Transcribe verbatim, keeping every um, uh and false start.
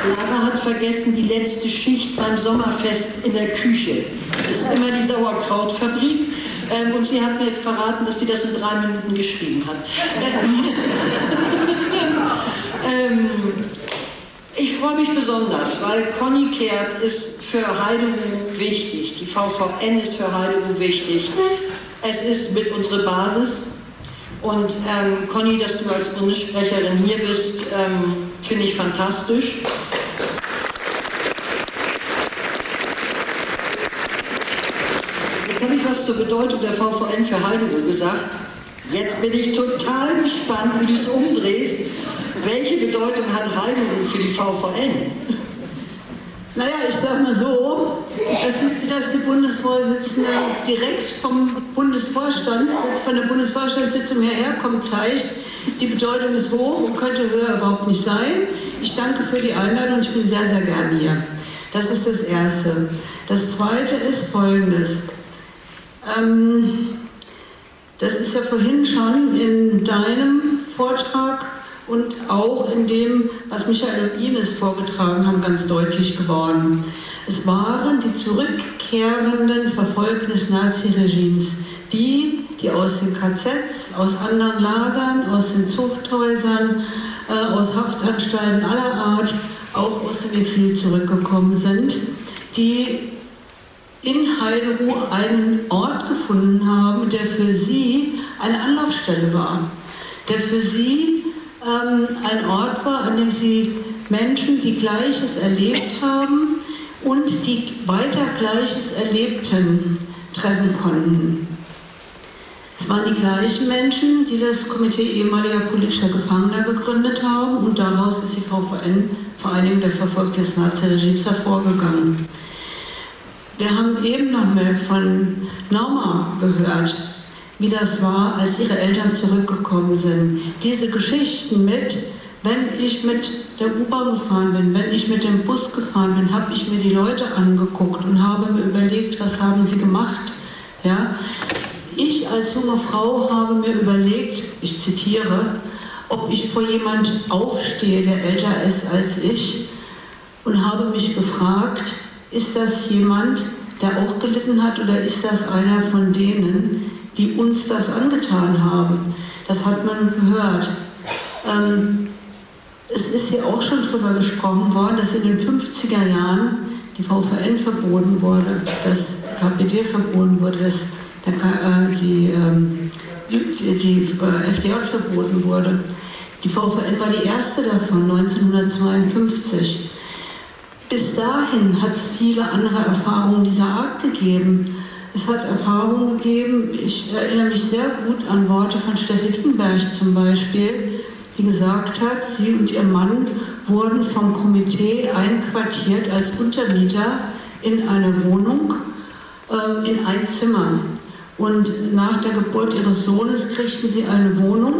Lara hat vergessen, die letzte Schicht beim Sommerfest in der Küche. Das ist immer die Sauerkrautfabrik. Ähm, und sie hat mir verraten, dass sie das in drei Minuten geschrieben hat. ähm, ich freue mich besonders, weil Conny Kehrt ist für Heideruh wichtig. Die V V N ist für Heideruh wichtig. Es ist mit unserer Basis. Und ähm, Conny, dass du als Bundessprecherin hier bist, ähm, finde ich fantastisch. Jetzt habe ich was zur Bedeutung der V V N für Heideruh gesagt. Jetzt bin ich total gespannt, wie du es umdrehst. Welche Bedeutung hat Heideruh für die V V N? Naja, ich sag mal so, dass die, dass die Bundesvorsitzende direkt vom Bundesvorstand, von der Bundesvorstandssitzung herkommt, zeigt, die Bedeutung ist hoch und könnte höher überhaupt nicht sein. Ich danke für die Einladung, ich bin sehr, sehr gerne hier. Das ist das Erste. Das Zweite ist Folgendes. Ähm, das ist ja vorhin schon in deinem Vortrag und auch in dem, was Michael und Ines vorgetragen haben, ganz deutlich geworden. Es waren die zurückkehrenden Verfolgten des Naziregimes, die, die aus den K Zs, aus anderen Lagern, aus den Zuchthäusern, äh, aus Haftanstalten aller Art, auch aus dem Exil zurückgekommen sind, die in Heideruh einen Ort gefunden haben, der für sie eine Anlaufstelle war, der für sie ein Ort war, an dem sie Menschen, die Gleiches erlebt haben und die weiter Gleiches erlebten, treffen konnten. Es waren die gleichen Menschen, die das Komitee ehemaliger politischer Gefangener gegründet haben und daraus ist die V V N, Vereinigung der Verfolgten des Naziregimes, hervorgegangen. Wir haben eben noch mal von Norma gehört, wie das war, als ihre Eltern zurückgekommen sind. Diese Geschichten mit, wenn ich mit der U-Bahn gefahren bin, wenn ich mit dem Bus gefahren bin, habe ich mir die Leute angeguckt und habe mir überlegt, was haben sie gemacht. Ja? Ich als junge Frau habe mir überlegt, ich zitiere, ob ich vor jemand aufstehe, der älter ist als ich, und habe mich gefragt, ist das jemand, der auch gelitten hat, oder ist das einer von denen, die uns das angetan haben? Das hat man gehört. Ähm, es ist hier auch schon drüber gesprochen worden, dass in den fünfziger Jahren die V V N verboten wurde, das K P D verboten wurde, dass der, äh, die, ähm, die, die äh, F D J verboten wurde. Die V V N war die erste davon, neunzehnhundertzweiundfünfzig. Bis dahin hat es viele andere Erfahrungen dieser Art gegeben. Es hat Erfahrungen gegeben, ich erinnere mich sehr gut an Worte von Steffi Wittenberg zum Beispiel, die gesagt hat, sie und ihr Mann wurden vom Komitee einquartiert als Untermieter in eine Wohnung, äh, in ein Zimmer. Und nach der Geburt ihres Sohnes kriegten sie eine Wohnung